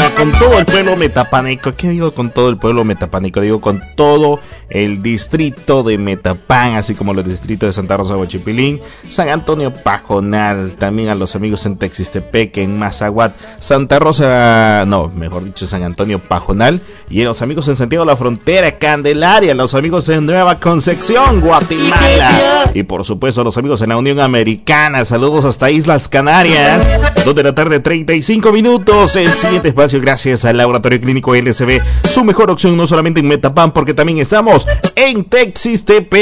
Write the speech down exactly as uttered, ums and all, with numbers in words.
con todo el pueblo metapánico. ¿Qué digo con todo el pueblo metapánico? Digo con todo el distrito de Metapán, así como los distritos de Santa Rosa, Huachipilín, San Antonio Pajonal, también a los amigos en Texistepec, en Mazaguat, Santa Rosa, no, mejor dicho, San Antonio Pajonal, y a los amigos en Santiago de la Frontera, Candelaria, los amigos en Nueva Concepción, Guatemala, y por supuesto a los amigos en la Unión Americana. Saludos hasta Islas Canarias, dos de la tarde, treinta y cinco minutos. El siguiente espacio gracias al Laboratorio Clínico L S B, su mejor opción no solamente en Metapán, porque también estamos en Texistepec.